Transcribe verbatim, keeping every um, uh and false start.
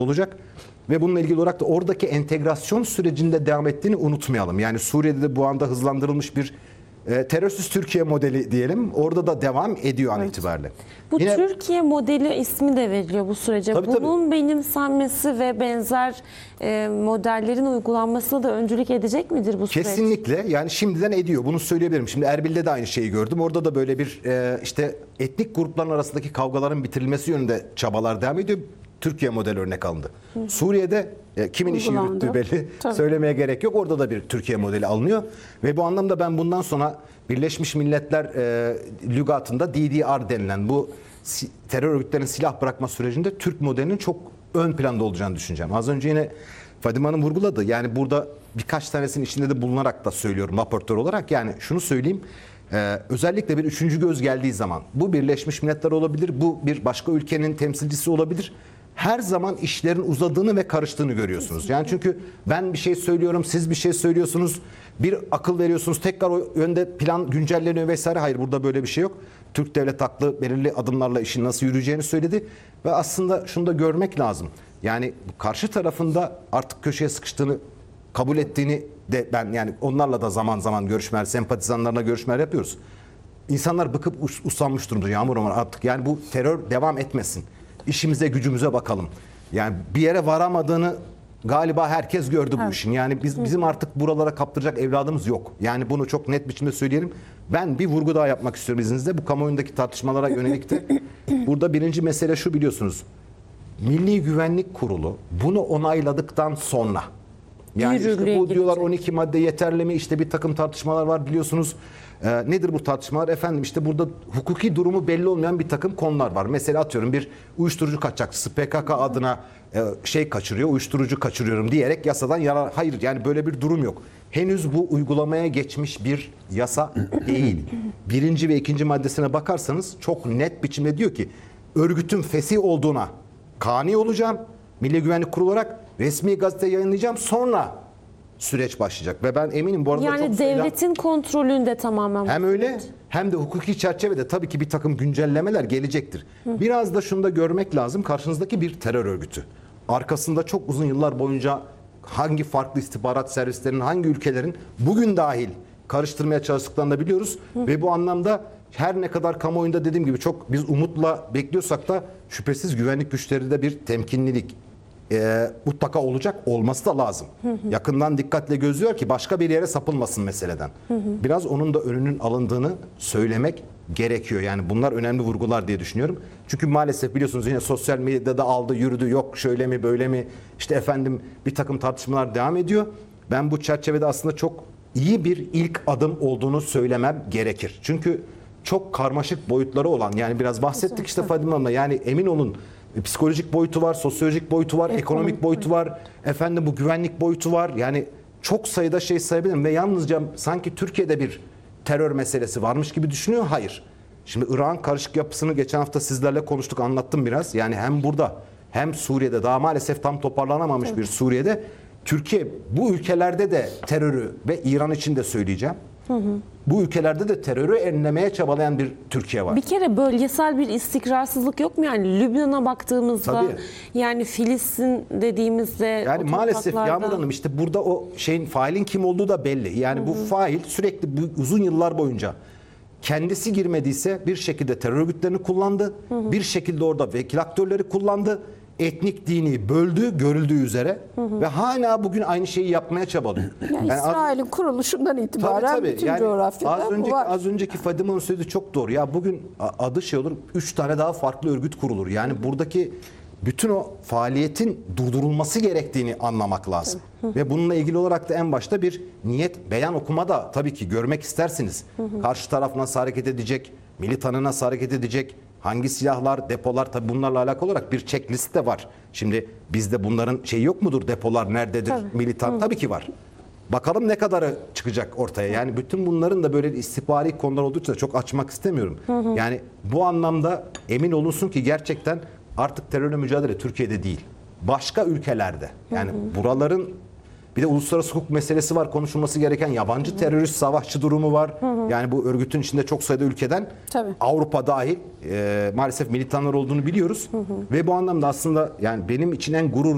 olacak. Ve bununla ilgili olarak da oradaki entegrasyon sürecinde devam ettiğini unutmayalım. Yani Suriye'de de bu anda hızlandırılmış bir e, terörsüz Türkiye modeli diyelim. Orada da devam ediyor an Evet. itibariyle. Bu Yine, Türkiye modeli ismi de veriliyor bu sürece. Tabii, Bunun tabii. benimsenmesi ve benzer e, modellerin uygulanmasına da öncülük edecek midir bu süreç? Kesinlikle, yani şimdiden ediyor. Bunu söyleyebilirim. Şimdi Erbil'de de aynı şeyi gördüm. Orada da böyle bir e, işte etnik grupların arasındaki kavgaların bitirilmesi yönünde çabalar devam ediyor. Türkiye modeli örnek alındı. Hı. Suriye'de e, kimin işi Uygulandı. yürüttüğü belli. Tabii. Söylemeye gerek yok. Orada da bir Türkiye modeli alınıyor. Ve bu anlamda ben bundan sonra Birleşmiş Milletler e, lügatında D D R denilen bu si, terör örgütlerinin silah bırakma sürecinde Türk modelinin çok ön planda olacağını düşüneceğim. Az önce yine Fadime Hanım vurguladı. Yani burada birkaç tanesinin içinde de bulunarak da söylüyorum raportör olarak. Yani şunu söyleyeyim. Ee, özellikle bir üçüncü göz geldiği zaman bu Birleşmiş Milletler olabilir, bu bir başka ülkenin temsilcisi olabilir. Her zaman işlerin uzadığını ve karıştığını görüyorsunuz. Yani çünkü ben bir şey söylüyorum, siz bir şey söylüyorsunuz, bir akıl veriyorsunuz, tekrar o yönde plan güncelleniyor vesaire. Hayır, burada böyle bir şey yok. Türk devlet haklı, belirli adımlarla işin nasıl yürüyeceğini söyledi ve aslında şunu da görmek lazım. Yani karşı tarafında artık köşeye sıkıştığını kabul ettiğini de ben, yani onlarla da zaman zaman görüşmeler, sempatizanlarla görüşmeler yapıyoruz. İnsanlar bıkıp usanmış durumda. Yağmur Orman artık, yani bu terör devam etmesin. İşimize gücümüze bakalım. Yani bir yere varamadığını galiba herkes gördü bu Evet. işin. Yani biz, bizim artık buralara kaptıracak evladımız yok. Yani bunu çok net biçimde söyleyelim. Ben bir vurgu daha yapmak istiyorum izninizle. Bu kamuoyundaki tartışmalara yönelik de. Burada birinci mesele şu, biliyorsunuz. Milli Güvenlik Kurulu bunu onayladıktan sonra, yani işte Yürürlüğe bu diyorlar girecek. on iki madde yeterli mi? İşte bir takım tartışmalar var biliyorsunuz. Ee, nedir bu tartışmalar? Efendim işte burada hukuki durumu belli olmayan bir takım konular var. Mesela atıyorum bir uyuşturucu kaçakçısı P K K adına e, şey kaçırıyor, uyuşturucu kaçırıyorum diyerek yasadan yarar. Hayır, yani böyle bir durum yok. Henüz bu uygulamaya geçmiş bir yasa değil. Birinci ve ikinci maddesine bakarsanız çok net biçimde diyor ki örgütün fesih olduğuna kani olacağım. Milli Güvenlik Kurulu olarak resmi gazete yayınlayacağım. Sonra süreç başlayacak. Ve ben eminim bu arada Yani çok sayıda, devletin kontrolünde tamamen. hem öyle hem de hukuki çerçevede tabii ki bir takım güncellemeler gelecektir. Biraz da şunu da görmek lazım. Karşınızdaki bir terör örgütü. Arkasında çok uzun yıllar boyunca hangi farklı istihbarat servislerinin, hangi ülkelerin bugün dahil karıştırmaya çalıştıklarını da biliyoruz. Hı. Ve bu anlamda her ne kadar kamuoyunda dediğim gibi çok biz umutla bekliyorsak da şüphesiz güvenlik güçlerinde bir temkinlilik e, mutlaka olacak, olması da lazım. Hı hı. Yakından dikkatle gözlüyor ki başka bir yere sapılmasın meseleden. Hı hı. Biraz onun da önünün alındığını söylemek gerekiyor. Yani bunlar önemli vurgular diye düşünüyorum. Çünkü maalesef biliyorsunuz yine sosyal medyada aldı yürüdü, yok şöyle mi böyle mi, işte efendim bir takım tartışmalar devam ediyor. Ben bu çerçevede aslında çok iyi bir ilk adım olduğunu söylemem gerekir. Çünkü çok karmaşık boyutları olan, yani biraz bahsettik işte Fadime Hanım'la, yani emin olun psikolojik boyutu var, sosyolojik boyutu var, ekonomik, ekonomik boyutu var, efendim bu güvenlik boyutu var. Yani çok sayıda şey sayabilirim ve yalnızca sanki Türkiye'de bir terör meselesi varmış gibi düşünüyor. Hayır. Şimdi Irak'ın karışık yapısını geçen hafta sizlerle konuştuk, anlattım biraz. Yani hem burada hem Suriye'de, daha maalesef tam toparlanamamış evet. bir Suriye'de, Türkiye bu ülkelerde de terörü ve İran için de söyleyeceğim. Hı hı. Bu ülkelerde de terörü önlemeye çabalayan bir Türkiye var. Bir kere bölgesel bir istikrarsızlık yok mu? Yani Lübnan'a baktığımızda, tabii, yani Filistin dediğimizde, yani maalesef Yağmur Hanım, işte burada o şeyin, failin kim olduğu da belli. Yani hı hı. bu fail sürekli bu, uzun yıllar boyunca kendisi girmediyse bir şekilde terör örgütlerini kullandı. Hı hı. Bir şekilde orada vekil aktörleri kullandı. Etnik dini böldü görüldüğü üzere hı hı. ve hala bugün aynı şeyi yapmaya çabalıyor. Yani yani İsrail'in kuruluşundan itibaren tabii, tabii. bütün yani coğrafyada az önceki, bu var. Az önceki Fadime Hanım söyledi, çok doğru. Ya bugün adı şey olur, üç tane daha farklı örgüt kurulur. Yani buradaki bütün o faaliyetin durdurulması gerektiğini anlamak lazım. Hı hı. Ve bununla ilgili olarak da en başta bir niyet, beyan okuma da tabii ki görmek istersiniz. Hı hı. Karşı taraf nasıl hareket edecek, militanı nasıl hareket edecek, hangi silahlar, depolar, tabii bunlarla alakalı olarak bir checklist de var. Şimdi bizde bunların şeyi yok mudur? Depolar nerededir? Tabii. Militan, hı. tabii ki var. Bakalım ne kadarı çıkacak ortaya. Yani bütün bunların da böyle istihbari konular olduğu için de çok açmak istemiyorum. Hı hı. Yani bu anlamda emin olunsun ki gerçekten artık terörle mücadele Türkiye'de değil, başka ülkelerde. Yani hı hı. buraların bir de uluslararası hukuk meselesi var, konuşulması gereken yabancı hı hı. terörist savaşçı durumu var. Hı hı. Yani bu örgütün içinde çok sayıda ülkeden, tabii. Avrupa dahil e, maalesef militanlar olduğunu biliyoruz. Hı hı. Ve bu anlamda aslında yani benim için en gurur